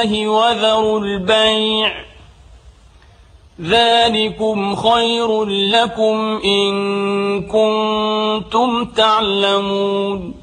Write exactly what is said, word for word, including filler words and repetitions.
وذروا البيع ذلكم خير لكم إن كنتم تعلمون